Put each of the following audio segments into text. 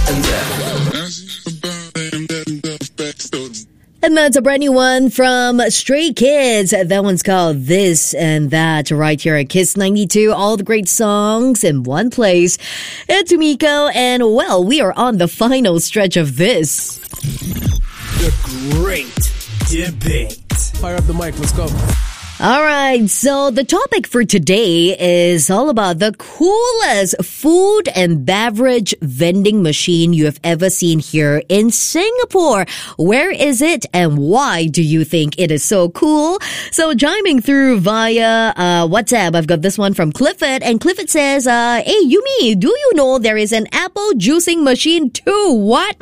And that's a brand new one from Stray Kids. That one's called This and That right here at Kiss 92. All the great songs in one place. It's Umiko, and well, we are on the final stretch of this. The great debate. Fire up the mic, let's go. All right, so the topic for today is all about the coolest food and beverage vending machine you have ever seen here in Singapore. Where is it and why do you think it is so cool? So chiming through via WhatsApp, I've got this one from Clifford, and Clifford says, hey, Yumi, do you know there is an apple juicing machine too? What?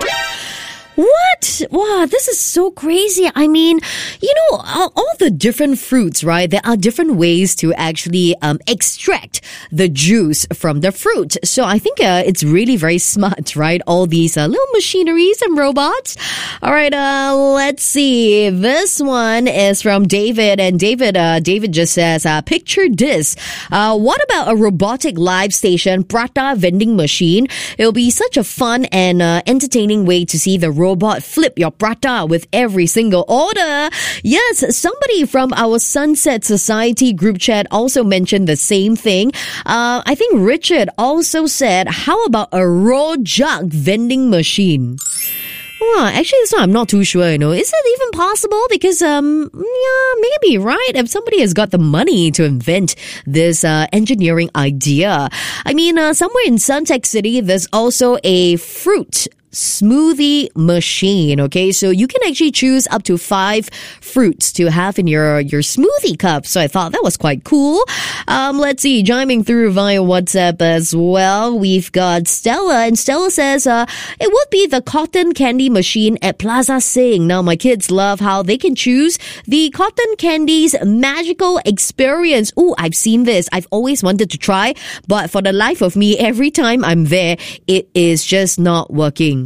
What? Wow, this is so crazy. I mean, you know, all the different fruits, right? There are different ways to actually extract the juice from the fruit. So I think it's really very smart, right? All these little machineries and robots. All right, let's see. This one is from David, and David just says, picture this. What about a robotic live station prata vending machine? It'll be such a fun and entertaining way to see the robot flip your prata with every single order. Yes, somebody from our Sunset Society group chat also mentioned the same thing. I think Richard also said, how about a raw jug vending machine? Well, actually, this one I'm not too sure, you know. Is it even possible? Because, yeah, maybe, right? If somebody has got the money to invent this engineering idea. I mean, somewhere in Suntec City, there's also a fruit smoothie machine. Okay, so you can actually choose up to 5 fruits to have in your smoothie cup. So I thought that was quite cool. Let's see, chiming through via WhatsApp as well, we've got Stella, and Stella says it would be the cotton candy machine at Plaza Sing. Now my kids love how they can choose the cotton candy's magical experience. Ooh, I've seen this. I've always wanted to try, but for the life of me, every time I'm there, it is just not working.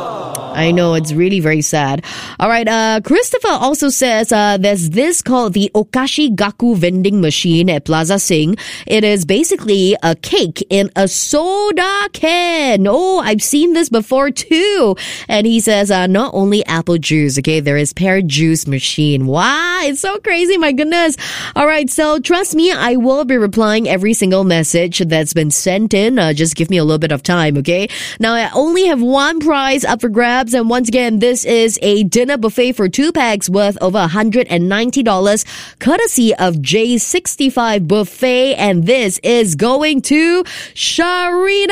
I know, it's really very sad. All right, Christopher also says there's this called the Okashi Gaku vending machine at Plaza Sing. It is basically a cake in a soda can. Oh, I've seen this before too. And he says not only apple juice, okay, there is pear juice machine. Wow, it's so crazy, my goodness. All right, so trust me, I will be replying every single message that's been sent in. Just give me a little bit of time, okay? Now, I only have one prize up for grabs, and once again, this is a dinner buffet for 2 packs worth over $190, courtesy of J65 Buffet, and this is going to Sharina.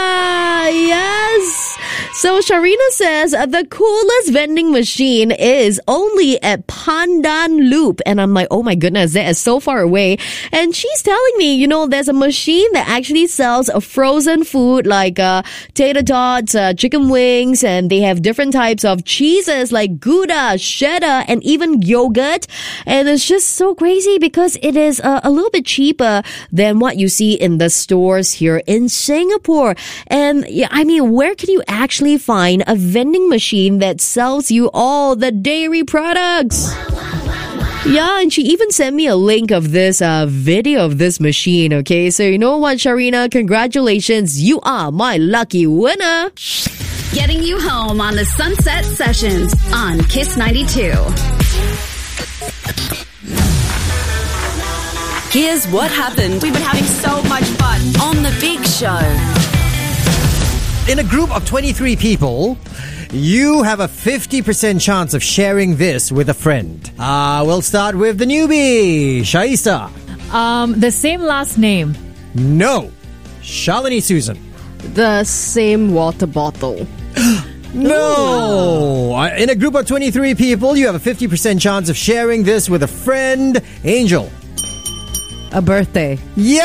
Yes. So Sharina says the coolest vending machine is only at Pandan Loop, and I'm like, oh my goodness, that is so far away. And she's telling me, you know, there's a machine that actually sells a frozen food like tater tots, chicken wings, and they have different types of cheeses like Gouda, cheddar, and even yogurt. And it's just so crazy because it is a little bit cheaper than what you see in the stores here in Singapore. And yeah, I mean, where can you actually find a vending machine that sells you all the dairy products? Yeah, and she even sent me a link of this video of this machine, okay? So you know what, Sharina? Congratulations. You are my lucky winner. Getting you home on the Sunset Sessions on Kiss 92. Here's what happened. We've been having so much fun on The Big Show. In a group of 23 people, you have a 50% chance of sharing this with a friend. We'll start with the newbie, Shaista. The same last name. No. Shalini Susan. The same water bottle. No. In a group of 23 people, you have a 50% chance of sharing this with a friend. Angel. A birthday.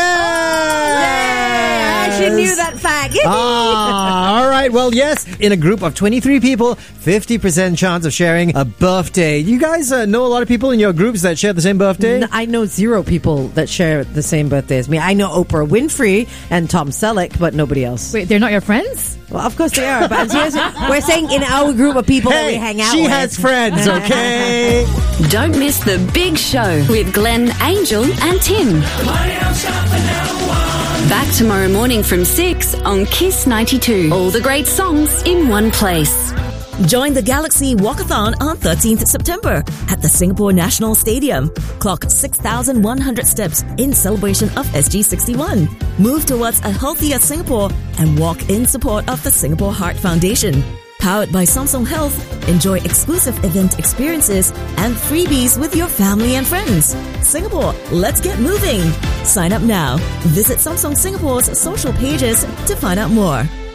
Yes! She knew that fact. All right. Well, yes. In a group of 23 people, 50% chance of sharing a birthday. You guys know a lot of people in your groups that share the same birthday? I know 0 people that share the same birthday as me. I know Oprah Winfrey and Tom Selleck, but nobody else. Wait, they're not your friends? Well, of course they are. But we're saying in our group of people that we hang out with. She has friends, okay? Don't miss The Big Show with Glenn, Angel, and Tim. Back tomorrow morning from 6 on Kiss 92. All the great songs in one place. Join the Galaxy Walkathon on 13th September at the Singapore National Stadium. Clock 6,100 steps in celebration of SG61. Move towards a healthier Singapore and walk in support of the Singapore Heart Foundation. Powered by Samsung Health, enjoy exclusive event experiences and freebies with your family and friends. Singapore, let's get moving. Sign up now. Visit Samsung Singapore's social pages to find out more.